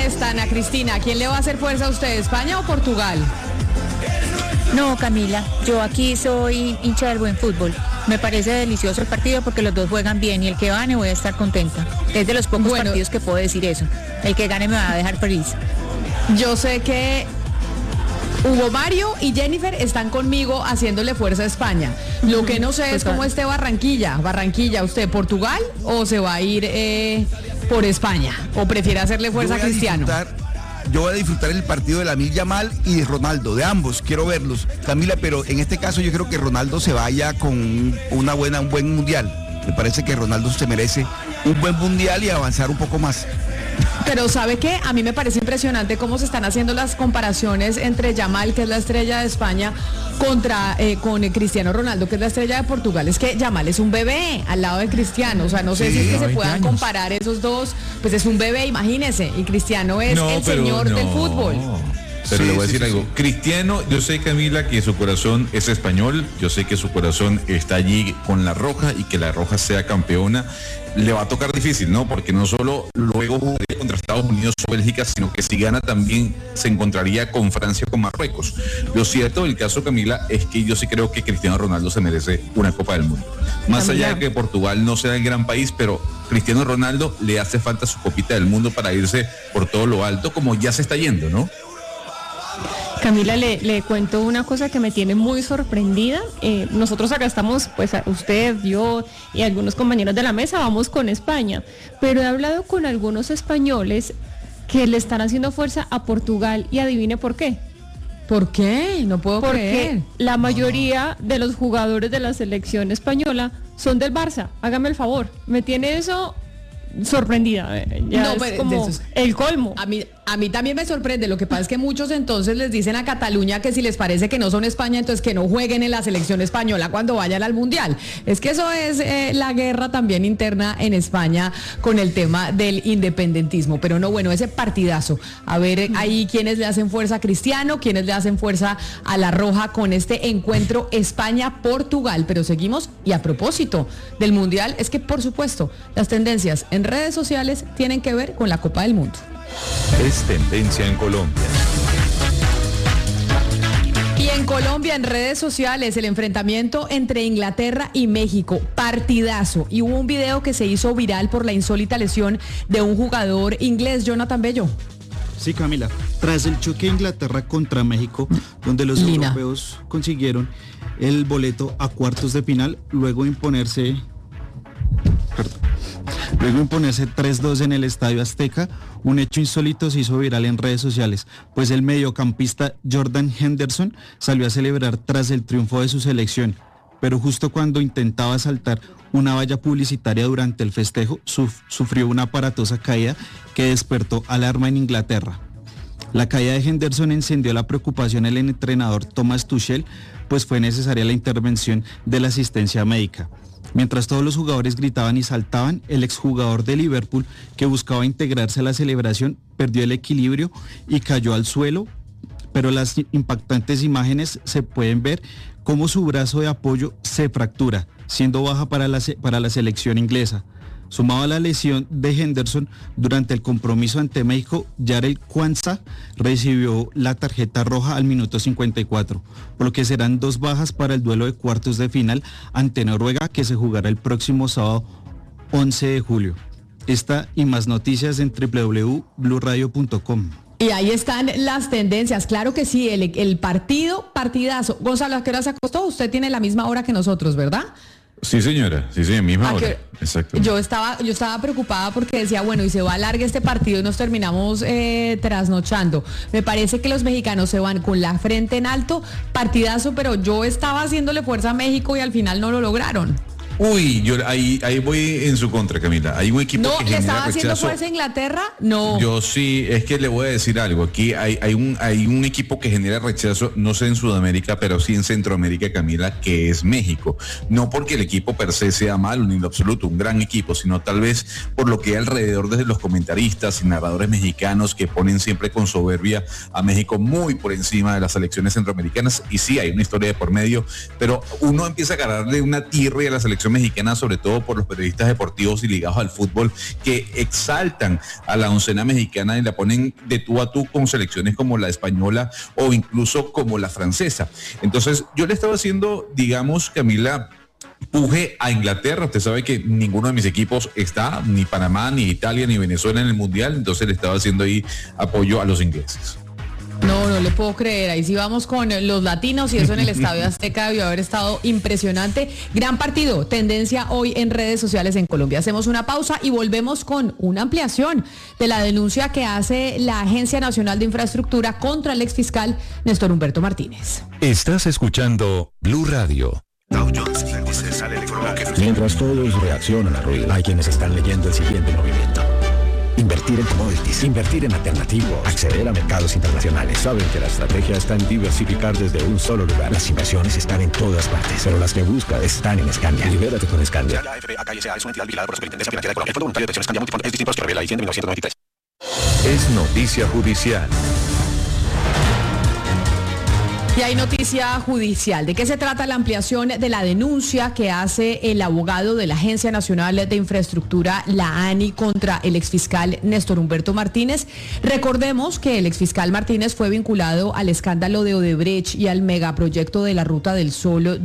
está, Ana Cristina? ¿Quién le va a hacer fuerza a usted, España o Portugal? No, Camila, yo aquí soy hincha del buen fútbol. Me parece delicioso el partido porque los dos juegan bien y el que gane voy a estar contenta. Es de los pocos partidos que puedo decir eso. El que gane me va a dejar feliz. Yo sé que Hugo Mario y Jennifer están conmigo haciéndole fuerza a España. Lo que no sé es cómo esté Barranquilla. Barranquilla, ¿usted Portugal o se va a ir por España? ¿O prefiere hacerle fuerza a Cristiano? Yo voy a disfrutar el partido de Lamine Yamal y de Ronaldo, de ambos, quiero verlos, Camila, pero en este caso yo creo que Ronaldo se vaya con un buen mundial. Me parece que Ronaldo se merece un buen mundial y avanzar un poco más. Pero ¿sabe qué? A mí me parece impresionante cómo se están haciendo las comparaciones entre Yamal, que es la estrella de España, con Cristiano Ronaldo, que es la estrella de Portugal. Es que Yamal es un bebé al lado de Cristiano. O sea, no sé si es que se puedan comparar esos dos. Pues es un bebé, imagínese. Y Cristiano es el señor del fútbol. Pero le voy a decir algo. Cristiano, yo sé, Camila, que su corazón es español. Yo sé que su corazón está allí con la Roja y que la Roja sea campeona. Le va a tocar difícil, ¿no? Porque no solo luego jugaría contra Estados Unidos o Bélgica, sino que si gana también se encontraría con Francia o con Marruecos. Lo cierto del caso, Camila, es que yo sí creo que Cristiano Ronaldo se merece una Copa del Mundo. Más allá de que Portugal no sea el gran país, pero Cristiano Ronaldo le hace falta su Copita del Mundo para irse por todo lo alto, como ya se está yendo, ¿no? Camila, le cuento una cosa que me tiene muy sorprendida. Nosotros acá estamos, pues usted, yo y algunos compañeros de la mesa vamos con España, pero he hablado con algunos españoles que le están haciendo fuerza a Portugal y adivine por qué. ¿Por qué? No puedo creer. Porque la mayoría de los jugadores de la selección española son del Barça. Hágame el favor. Me tiene eso sorprendida. Ya no, es como el colmo. A mí también me sorprende. Lo que pasa es que muchos entonces les dicen a Cataluña que si les parece que no son España, entonces que no jueguen en la selección española cuando vayan al Mundial. Es que eso es la guerra también interna en España con el tema del independentismo. Pero no, bueno, ese partidazo. A ver ahí quiénes le hacen fuerza a Cristiano, quiénes le hacen fuerza a la Roja con este encuentro España-Portugal. Pero seguimos, y a propósito del Mundial, es que por supuesto las tendencias en redes sociales tienen que ver con la Copa del Mundo. Es tendencia en Colombia. Y en Colombia, en redes sociales, el enfrentamiento entre Inglaterra y México, partidazo. Y hubo un video que se hizo viral por la insólita lesión de un jugador inglés, Jonathan Bello. Sí, Camila, tras el choque de Inglaterra contra México, donde los europeos consiguieron el boleto a cuartos de final, luego imponerse 3-2 en el Estadio Azteca, un hecho insólito se hizo viral en redes sociales, pues el mediocampista Jordan Henderson salió a celebrar tras el triunfo de su selección, pero justo cuando intentaba saltar una valla publicitaria durante el festejo, sufrió una aparatosa caída que despertó alarma en Inglaterra. La caída de Henderson encendió la preocupación del entrenador Thomas Tuchel, pues fue necesaria la intervención de la asistencia médica. Mientras todos los jugadores gritaban y saltaban, el exjugador de Liverpool, que buscaba integrarse a la celebración, perdió el equilibrio y cayó al suelo, pero las impactantes imágenes se pueden ver cómo su brazo de apoyo se fractura, siendo baja para la selección inglesa. Sumado a la lesión de Henderson, durante el compromiso ante México, Jarell Quansah recibió la tarjeta roja al minuto 54, por lo que serán 2 bajas para el duelo de cuartos de final ante Noruega, que se jugará el próximo sábado 11 de julio. Esta y más noticias en www.bluradio.com. Y ahí están las tendencias, claro que sí, el partidazo. Gonzalo, ¿a qué hora se acostó? Usted tiene la misma hora que nosotros, ¿verdad? Sí, señora, misma hora. Exacto. Yo estaba preocupada porque decía, bueno, y se va a alargar este partido y nos terminamos trasnochando. Me parece que los mexicanos se van con la frente en alto, partidazo, pero yo estaba haciéndole fuerza a México y al final no lo lograron. Uy, yo ahí voy en su contra, Camila. Hay un equipo que genera rechazo. ¿No le estaba haciendo fuerza a Inglaterra? No. Yo sí, es que le voy a decir algo. Aquí hay un equipo que genera rechazo, no sé en Sudamérica, pero sí en Centroamérica, Camila, que es México. No porque el equipo per se sea malo, ni en lo absoluto, un gran equipo, sino tal vez por lo que hay alrededor desde los comentaristas y narradores mexicanos que ponen siempre con soberbia a México muy por encima de las selecciones centroamericanas. Y sí, hay una historia de por medio, pero uno empieza a agarrarle una tirria a la selección selección mexicana, sobre todo por los periodistas deportivos y ligados al fútbol, que exaltan a la oncena mexicana y la ponen de tú a tú con selecciones como la española o incluso como la francesa. Entonces, yo le estaba haciendo, digamos, Camila, puje a Inglaterra. Usted sabe que ninguno de mis equipos está, ni Panamá, ni Italia, ni Venezuela en el Mundial, entonces le estaba haciendo ahí apoyo a los ingleses. No le puedo creer. Ahí sí vamos con los latinos y eso en el Estadio Azteca debió haber estado impresionante. Gran partido, tendencia hoy en redes sociales en Colombia. Hacemos una pausa y volvemos con una ampliación de la denuncia que hace la Agencia Nacional de Infraestructura contra el exfiscal Néstor Humberto Martínez. Estás escuchando Blue Radio. Mientras todos reaccionan a ruido, hay quienes están leyendo el siguiente movimiento. Invertir en commodities, invertir en alternativos, acceder a mercados internacionales. Saben que la estrategia está en diversificar desde un solo lugar. Las inversiones están en todas partes, pero las que busca están en Scandia. Libérate con Scandia. La FA es una entidad vigilada por la Superintendencia Financiera de Colombia. El Fondo Monetario de Pensiones Scandia Multifondos es distinto a los que revela la edición de 1993. Es noticia judicial. Y hay noticia judicial. ¿De qué se trata la ampliación de la denuncia que hace el abogado de la Agencia Nacional de Infraestructura, la ANI, contra el exfiscal Néstor Humberto Martínez? Recordemos que el exfiscal Martínez fue vinculado al escándalo de Odebrecht y al megaproyecto de la Ruta del Sol